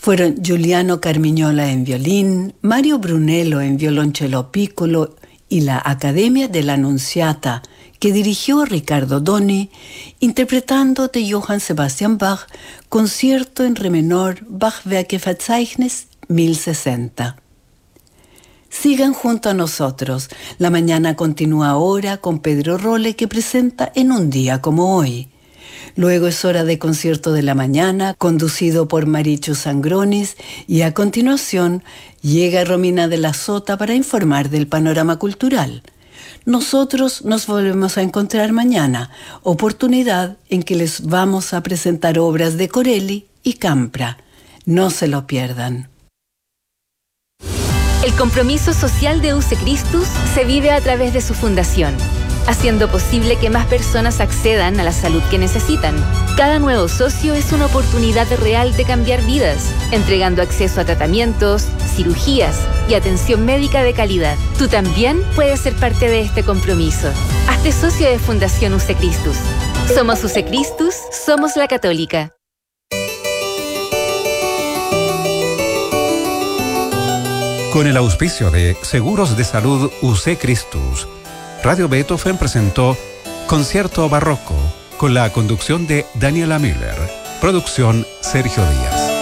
Fueron Giuliano Carmignola en violín, Mario Brunello en violonchelo piccolo y la Academia della Annunziata, que dirigió Ricardo Doni, interpretando de Johann Sebastian Bach, concierto en re menor, Bachwerke-Verzeichnis 1060. Sigan junto a nosotros. La mañana continúa ahora con Pedro Rolle, que presenta En un día como hoy. Luego es hora de Concierto de la Mañana, conducido por Marichu Sangronis, y a continuación llega Romina de la Sota para informar del panorama cultural. Nosotros nos volvemos a encontrar mañana, oportunidad en que les vamos a presentar obras de Corelli y Campra. No se lo pierdan. El compromiso social de UC Christus se vive a través de su fundación, haciendo posible que más personas accedan a la salud que necesitan. Cada nuevo socio es una oportunidad real de cambiar vidas, entregando acceso a tratamientos, cirugías y atención médica de calidad. Tú también puedes ser parte de este compromiso. Hazte socio de Fundación UC Christus. Somos UC Christus, somos la Católica. Con el auspicio de Seguros de Salud UC Christus, Radio Beethoven presentó Concierto Barroco, con la conducción de Daniela Miller. Producción Sergio Díaz.